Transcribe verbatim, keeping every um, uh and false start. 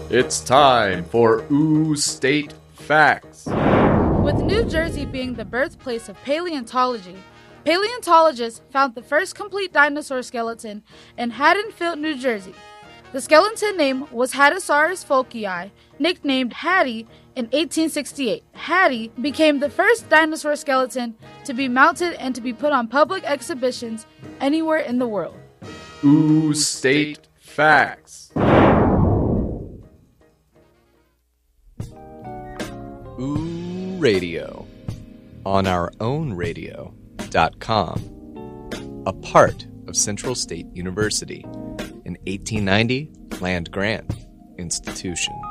It's time for Ooh State Facts. With New Jersey being the birthplace of paleontology, paleontologists found the first complete dinosaur skeleton in Haddonfield, New Jersey. The skeleton name was Haddosaurus folkii, nicknamed Hattie in eighteen sixty-eight. Hattie became the first dinosaur skeleton to be mounted and to be put on public exhibitions anywhere in the world. Ooh State Facts. Ooh Radio on our own radio dot com, a part of Central State University, an eighteen ninety land grant institution.